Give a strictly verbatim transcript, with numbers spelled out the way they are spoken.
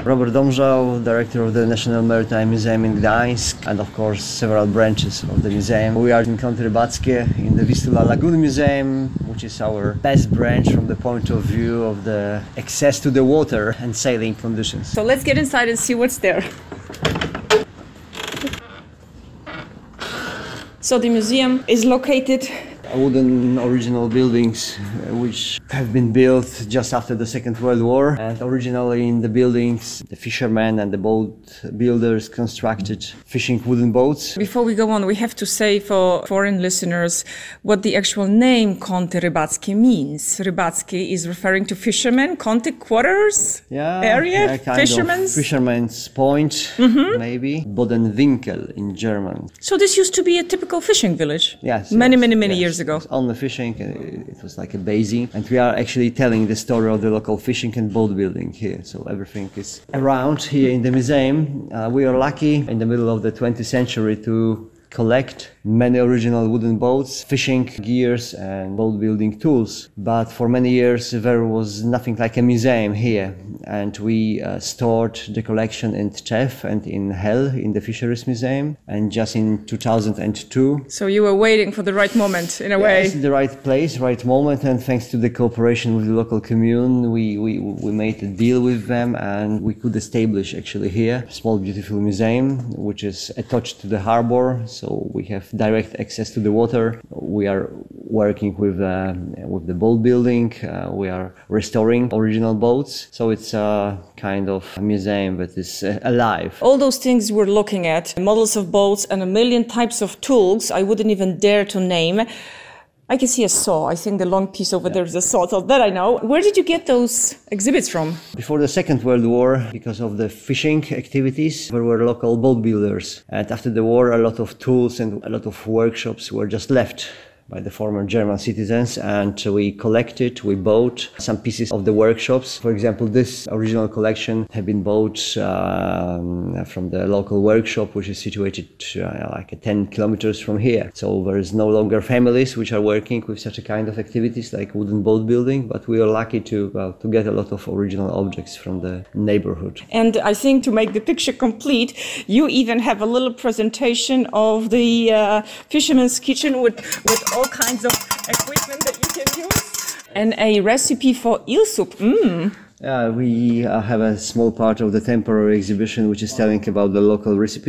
Robert Domżał, director of the National Maritime Museum in Gdańsk, and of course several branches of the museum. We are in Kąty Rybackie in the Vistula Lagoon Museum, which is our best branch from the point of view of the access to the water and sailing conditions. So let's get inside and see what's there. So the museum is located Wooden original buildings uh, which have been built just after the Second World War, and originally in the buildings the fishermen and the boat builders constructed fishing wooden boats. Before we go on, we have to say for foreign listeners what the actual name Kąty Rybackie means. Rybackie is referring to fishermen, Kąty quarters yeah, area, yeah, kind fishermen's? Of fisherman's point, mm-hmm. maybe. Bodenwinkel in German. So this used to be a typical fishing village? Yes. Many, yes, many, many yes. years ago. It was only fishing, it was like a basin, and we are actually telling the story of the local fishing and boat building here. So everything is around here in the museum. Uh, we are lucky in the middle of the twentieth century to collect many original wooden boats, fishing gears and boat building tools. But for many years there was nothing like a museum here, and we uh, stored the collection in Tczew and in Hel in the Fisheries Museum, and just in two thousand two. So you were waiting for the right moment in a way. Yes, the right place, right moment, and thanks to the cooperation with the local commune, we, we, we made a deal with them, and we could establish actually here a small beautiful museum which is attached to the harbor. So we have direct access to the water. We are working with uh, with the boat building. Uh, we are restoring original boats. So it's a kind of a museum that is uh, alive. All those things we're looking at, models of boats and a million types of tools I wouldn't even dare to name. I can see a saw. I think the long piece over yeah. there is a saw. So that I know. Where did you get those exhibits from? Before the Second World War, because of the fishing activities, there were local boat builders. And after the war, a lot of tools and a lot of workshops were just left by the former German citizens, and we collected, we bought some pieces of the workshops. For example, this original collection had been bought um, from the local workshop, which is situated uh, like ten kilometers from here. So there is no longer families which are working with such a kind of activities like wooden boat building, but we are lucky to, well, to get a lot of original objects from the neighborhood. And I think to make the picture complete, you even have a little presentation of the uh, fisherman's kitchen with, with all kinds of equipment that you can use. And a recipe for eel soup. Mm. Uh, we uh, have a small part of the temporary exhibition which is telling about the local recipe.